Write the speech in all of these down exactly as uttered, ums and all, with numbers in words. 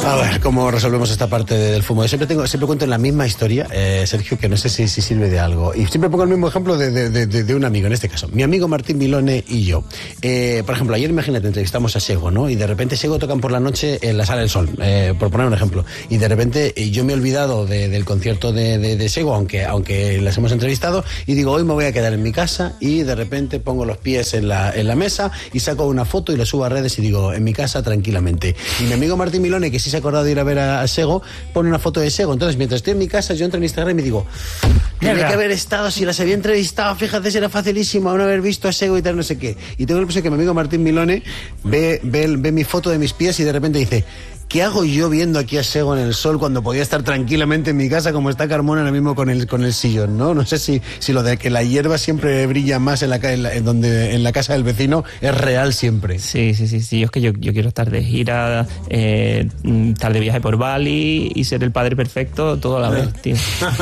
A ver, ¿cómo resolvemos esta parte del fumo? Yo siempre, tengo, siempre cuento en la misma historia, eh, Sergio, que no sé si, si sirve de algo. Y siempre pongo el mismo ejemplo de, de, de, de un amigo, en este caso. Mi amigo Martín Milone y yo. Eh, por ejemplo, ayer, imagínate, entrevistamos a Sego, ¿no? Y de repente Sego tocan por la noche en la Sala del Sol, eh, por poner un ejemplo. Y de repente eh, yo me he olvidado de, del concierto de, de, de Sego, aunque, aunque las hemos entrevistado, y digo, hoy me voy a quedar en mi casa, y de repente pongo los pies en la, en la mesa y saco una foto y la subo a redes y digo, en mi casa tranquilamente. Y mi amigo Martín Milone, que sí se ha acordado de ir a ver a, a Sego, pone una foto de Sego. Entonces, mientras estoy en mi casa, yo entro en Instagram y me digo, tenía que haber estado, si las había entrevistado, fíjate, si era facilísimo no haber visto a Sego y tal, no sé qué. Y tengo el impresión que mi amigo Martín Milone ve, ve, ve mi foto de mis pies y de repente dice, ¿qué hago yo viendo aquí a Sego en el sol cuando podía estar tranquilamente en mi casa como está Carmona ahora mismo con el, con el sillón, ¿no? No sé si, si lo de que la hierba siempre brilla más en la, en la, en donde, en la casa del vecino es real siempre. Sí, sí, sí, sí. Yo es que yo, yo quiero estar de gira, eh, estar de viaje por Bali y ser el padre perfecto todo a la vez, tío.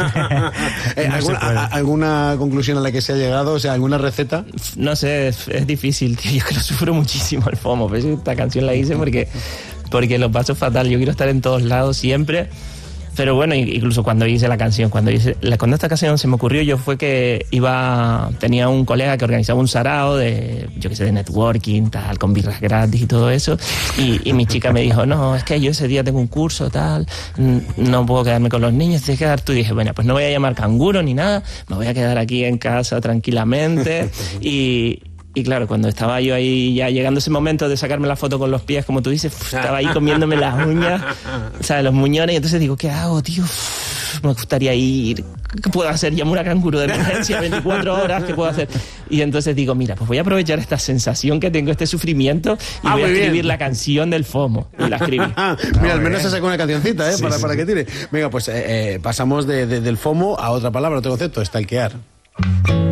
eh, no ¿alguna, a, ¿Alguna conclusión a la que se ha llegado? O sea, ¿alguna receta? No sé, es, es difícil, tío. Yo que lo sufro muchísimo el FOMO. Pues esta canción la hice porque... porque lo paso fatal, yo quiero estar en todos lados siempre, pero bueno, incluso cuando hice la canción, cuando hice, cuando esta canción se me ocurrió, yo fue que iba, tenía un colega que organizaba un sarao de, yo qué sé, de networking, tal, con birras gratis y todo eso, y, y mi chica me dijo, no, es que yo ese día tengo un curso, tal, no puedo quedarme con los niños, tienes que quedar tú, y dije, bueno, pues no voy a llamar canguro ni nada, me voy a quedar aquí en casa tranquilamente, y... Y claro, cuando estaba yo ahí ya llegando ese momento de sacarme la foto con los pies, como tú dices, uf, estaba ahí comiéndome las uñas, o sea, los muñones, y entonces digo, ¿qué hago, tío? Uf, me gustaría ir, ¿qué puedo hacer? Llamo una canguro de emergencia, veinticuatro horas, ¿qué puedo hacer? Y entonces digo, mira, pues voy a aprovechar esta sensación que tengo, este sufrimiento, y ah, voy a escribir bien. La canción del FOMO. Y la escribí. Mira, al menos se sacó una cancioncita, ¿eh? Sí, para, sí. para que tire. Venga, pues eh, eh, pasamos de, de, del FOMO a otra palabra, otro concepto, stalkear.